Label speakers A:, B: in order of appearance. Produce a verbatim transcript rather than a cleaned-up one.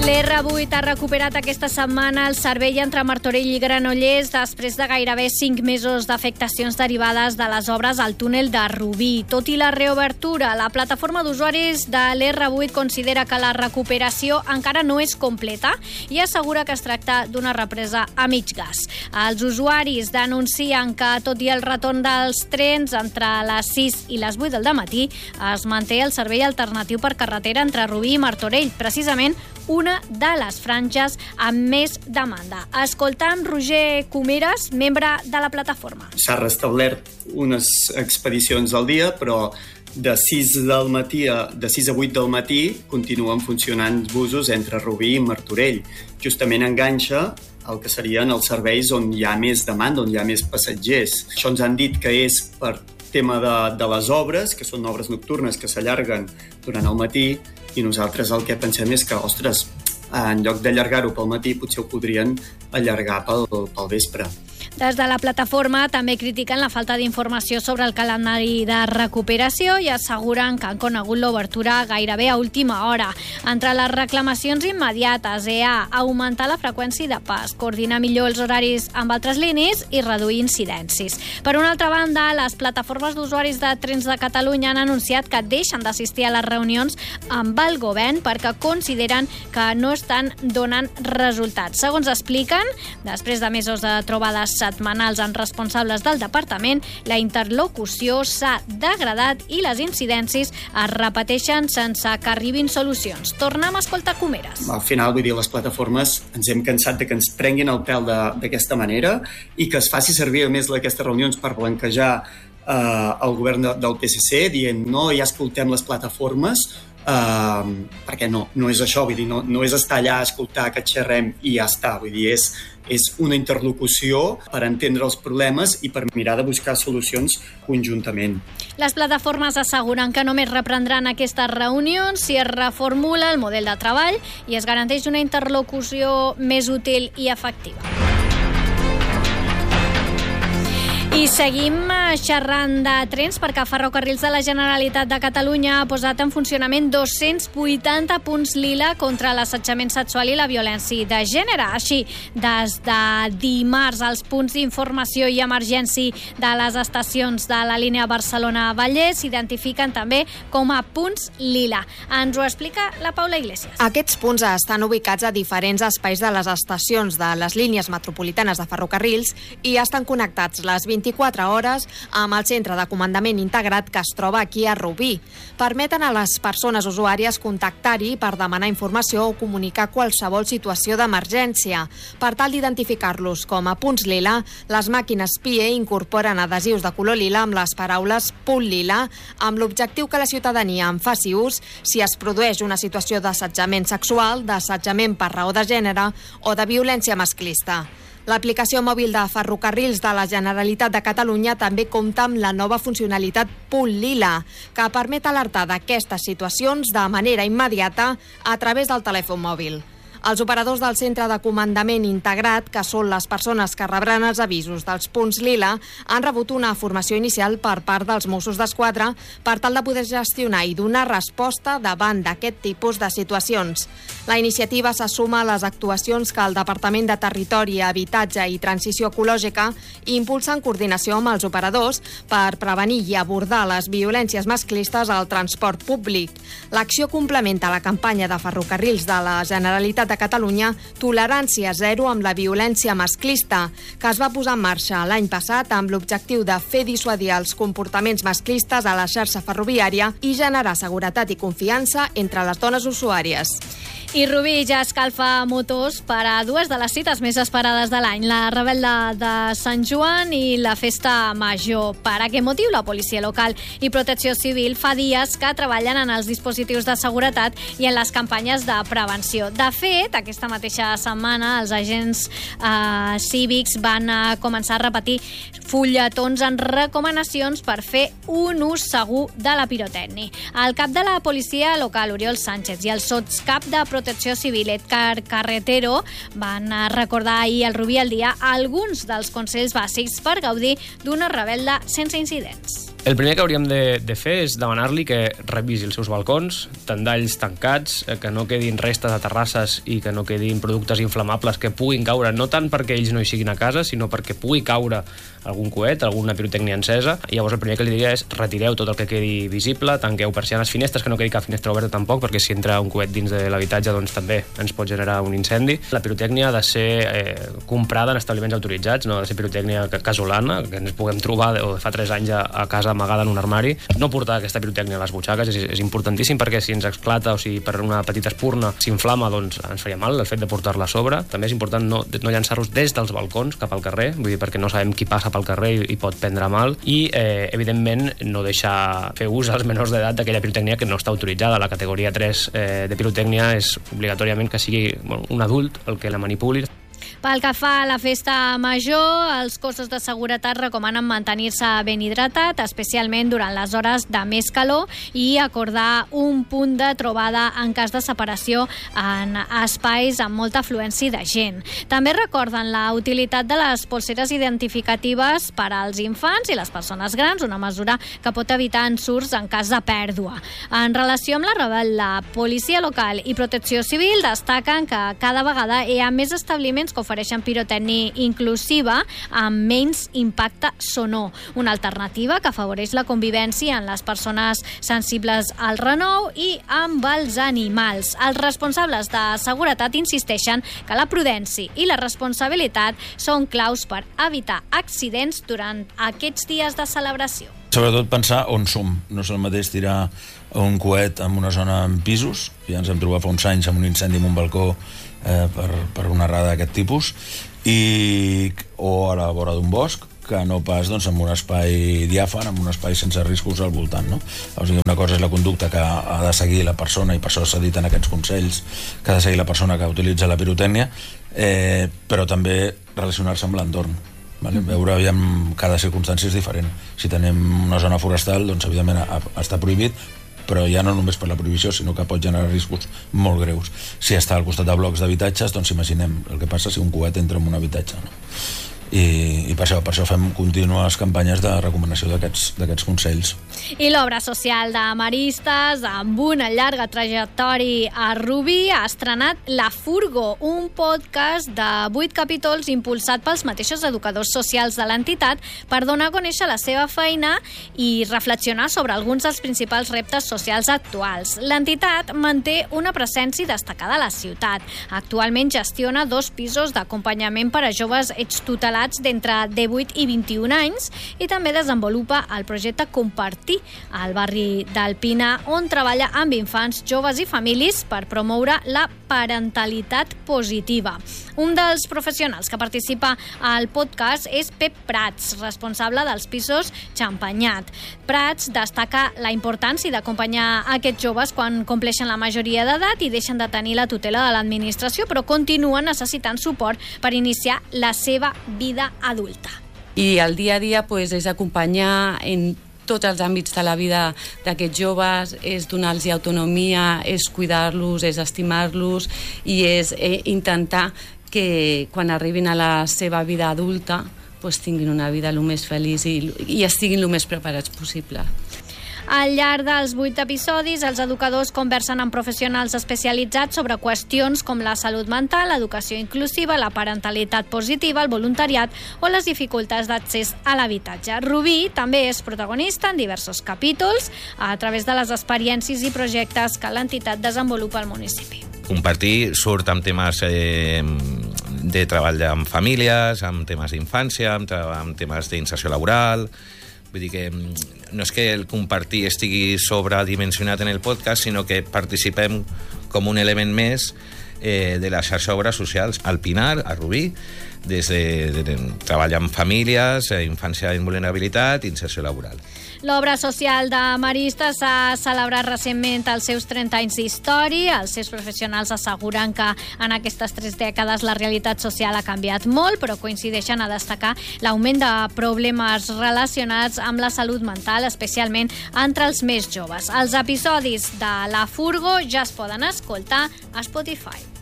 A: l'R vuit ha recuperat aquesta setmana el servei entre Martorell i Granollers després de gairebé cinc mesos d'afectacions derivades de les obres al túnel de Rubí. Tot i la reobertura, la plataforma d'usuaris de l'R vuit considera que la recuperació encara no és completa i assegura que es tracta d'una represa a mig gas. Els usuaris denuncien que, tot i el retorn dels trens entre les sis i les vuit del dematí, es manté el servei alternatiu per carretera entre Rubí i Martorell, precisament una de les franges amb més demanda. Escoltam Roger Comeres, membre de la plataforma.
B: S'ha restablert unes expedicions al dia, però de sis del matí a, de sis a vuit del matí continuen funcionant busos entre Rubí i Martorell. Justament enganxa el que serien els serveis on hi ha més demanda, on hi ha més passatgers. Això ens han dit que és per tema de, de les obres, que són obres nocturnes que s'allarguen durant el matí, i nosaltres el que pensem és que, ostres, en lloc d'allargar-ho pel matí, potser ho podrien allargar pel, pel vespre.
A: Des de la plataforma també critiquen la falta d'informació sobre el calendari de recuperació i asseguren que han conegut l'obertura gairebé a última hora. Entre les reclamacions immediates hi ha augmentar la freqüència de pas, coordinar millor els horaris amb altres línies i reduir incidències. Per una altra banda, les plataformes d'usuaris de Trens de Catalunya han anunciat que deixen d'assistir a les reunions amb el govern perquè consideren que no estan donant resultats. Segons expliquen, després de mesos de trobades setmanals amb responsables del departament, la interlocució s'ha degradat i les incidències es repeteixen sense que arribin solucions. Tornem a escoltar Comeres.
B: Al final, vull dir, les plataformes ens hem cansat de que ens prenguin el pèl d'aquesta manera i que es faci servir a més aquestes reunions per blanquejar eh, el govern de, del P S C, dient no, ja escoltem les plataformes, Uh, perquè no, no és això, vull dir, no, no és estar allà a escoltar que xerrem i ja està, vull dir, és, és una interlocució per entendre els problemes i per mirar de buscar solucions conjuntament.
A: Les plataformes asseguren que només reprendran aquestes reunions si es reformula el model de treball i es garanteix una interlocució més útil i efectiva. I seguim xerrant de trens perquè Ferrocarrils de la Generalitat de Catalunya ha posat en funcionament dos-cents vuitanta punts lila contra l'assetjament sexual i la violència de gènere. Així, des de dimarts, els punts d'informació i emergència de les estacions de la línia Barcelona-Vallès s'identifiquen també com a punts lila. Ens ho explica la Paula Iglesias.
C: Aquests punts estan ubicats a diferents espais de les estacions de les línies metropolitanes de ferrocarrils i estan connectats les vint-i-quatre hores amb el centre de comandament integrat que es troba aquí a Rubí. Permeten a les persones usuàries contactar-hi per demanar informació o comunicar qualsevol situació d'emergència. Per tal d'identificar-los com a punts lila, les màquines P I E incorporen adhesius de color lila amb les paraules punt lila, amb l'objectiu que la ciutadania en faci ús si es produeix una situació d'assetjament sexual, d'assetjament per raó de gènere o de violència masclista. L'aplicació mòbil de Ferrocarrils de la Generalitat de Catalunya també compta amb la nova funcionalitat Punt Lila, que permet alertar d'aquestes situacions de manera immediata a través del telèfon mòbil. Els operadors del centre de comandament integrat, que són les persones que rebran els avisos dels punts lila, han rebut una formació inicial per part dels Mossos d'Esquadra per tal de poder gestionar i donar resposta davant d'aquest tipus de situacions. La iniciativa se suma a les actuacions que el Departament de Territori, Habitatge i Transició Ecològica impulsa en coordinació amb els operadors per prevenir i abordar les violències masclistes al transport públic. L'acció complementa la campanya de Ferrocarrils de la Generalitat de Catalunya, Tolerància zero amb la violència masclista, que es va posar en marxa l'any passat amb l'objectiu de fer dissuadir els comportaments masclistes a la xarxa ferroviària i generar seguretat i confiança entre les dones usuàries.
A: I Rubí ja escalfa motors per a dues de les cites més esperades de l'any, la Rebel·la de Sant Joan i la Festa Major. Per aquest motiu, la policia local i Protecció Civil fa dies que treballen en els dispositius de seguretat i en les campanyes de prevenció. De fet, aquesta mateixa setmana, els agents eh, cívics van eh, començar a repetir fulletons en recomanacions per fer un ús segur de la pirotècnia. El cap de la policia local, Oriol Sánchez, i el sotscap de Protecció Civil, Edgar Carretero, van recordar ahir al Rubí al dia alguns dels consells bàsics per gaudir d'una rebel·la sense incidents.
D: El primer que hauríem de, de fer és demanar-li que revisi els seus balcons, tendalls tancats, que no quedin restes de terrasses i que no quedin productes inflamables que puguin caure, no tant perquè ells no hi siguin a casa, sinó perquè pugui caure algun coet, alguna pirotècnia encesa. I llavors el primer que li diria és retireu tot el que quedi visible, tanqueu persianes, finestres, que no quedi cap finestra oberta tampoc, perquè si entra un coet dins de l'habitatge doncs també ens pot generar un incendi. La pirotècnia ha de ser eh, comprada en establiments autoritzats, no ha de ser pirotècnia casolana, que ens puguem trobar o de fa tres anys a, a casa amagada en un armari. No portar aquesta pirotècnia a les butxaques és, és importantíssim, perquè si ens esclata o si per una petita espurna s'inflama, doncs ens faria mal el fet de portar-la a sobre. També és important no, no llançar-los des dels balcons cap al carrer, vull dir, perquè no sabem qui passa pel carrer i, i pot prendre mal. I, eh, evidentment, no deixar fer ús als menors d'edat d'aquella pirotècnia que no està autoritzada. La categoria tres eh, de pirotècnia és obligatòriament que sigui bueno, un adult el que la manipuli.
A: Pel que fa a la festa major, els cossos de seguretat recomanen mantenir-se ben hidratat, especialment durant les hores de més calor, i acordar un punt de trobada en cas de separació en espais amb molta afluència de gent. També recorden la utilitat de les polseres identificatives per als infants i les persones grans, una mesura que pot evitar ensurts en cas de pèrdua. En relació amb la rebel, la policia local i protecció civil destaquen que cada vegada hi ha més establiments que ofereixen pirotècnia inclusiva amb menys impacte sonor, una alternativa que afavoreix la convivència en les persones sensibles al renou i amb els animals. Els responsables de seguretat insisteixen que la prudència i la responsabilitat són claus per evitar accidents durant aquests dies de celebració.
E: Sobretot pensar on som. No és el mateix tirar un coet en una zona amb pisos, ja ens hem trobat fa uns anys amb un incendi en un balcó eh, per, per una errada d'aquest tipus, i, o a la vora d'un bosc, que no pas doncs, en un espai diàfan, en un espai sense riscos al voltant. No? O sigui, una cosa és la conducta que ha de seguir la persona, i per això s'ha dit en aquests consells que ha de seguir la persona que utilitza la pirotècnia, eh, però també relacionar-se amb l'entorn. Vale? Veure, aviam, cada circumstància és diferent. Si tenim una zona forestal, doncs evidentment està prohibit, però ja no només per la prohibició, sinó que pot generar riscos molt greus. Si està al costat de blocs d'habitatges, doncs imaginem el que passa si un coet entra en un habitatge. No? I, i per això, per això fem contínues campanyes de recomanació d'aquests consells.
A: I l'obra social de Maristes, amb una llarga trajectòria a Rubí, ha estrenat La Furgo, un podcast de vuit capítols impulsat pels mateixos educadors socials de l'entitat per donar a conèixer la seva feina i reflexionar sobre alguns dels principals reptes socials actuals. L'entitat manté una presència destacada a la ciutat. Actualment gestiona dos pisos d'acompanyament per a joves extutelats d'entre divuit i vint-i-un anys, i també desenvolupa el projecte Compartir al barri d'Alpina, on treballa amb infants, joves i famílies per promoure la parentalitat positiva. Un dels professionals que participa al podcast és Pep Prats, responsable dels pisos Champanyat. Prats destaca la importància d'acompanyar aquests joves quan compleixen la majoria d'edat i deixen de tenir la tutela de l'administració, però continuen necessitant suport per iniciar la seva vida adulta.
F: I el dia a dia pues, és acompanyar en tots els àmbits de la vida d'aquests joves, és donar-los autonomia, és cuidar-los, és estimar-los i és eh, intentar que quan arribin a la seva vida adulta pues, tinguin una vida el més feliç i, i estiguin el més preparats possible.
A: Al llarg dels vuit episodis, els educadors conversen amb professionals especialitzats sobre qüestions com la salut mental, l'educació inclusiva, la parentalitat positiva, el voluntariat o les dificultats d'accés a l'habitatge. Rubí també és protagonista en diversos capítols a través de les experiències i projectes que l'entitat desenvolupa al municipi.
G: Compartir surt amb temes eh, de treball amb famílies, amb temes d'infància, amb, amb temes d'inserció laboral. Vull dir que no és que el compartir estigui sobredimensionat en el podcast, sinó que participem com un element més eh, de la xarxa d'obres socials al Pinar, a Rubí, des de, de, de treball amb famílies, infància en vulnerabilitat i inserció laboral.
A: L'obra social de Maristes s'ha celebrat recentment els seus trenta anys d'història. Els seus professionals asseguren que en aquestes tres dècades la realitat social ha canviat molt, però coincideixen a destacar l'augment de problemes relacionats amb la salut mental, especialment entre els més joves. Els episodis de La Furgo ja es poden escoltar a Spotify.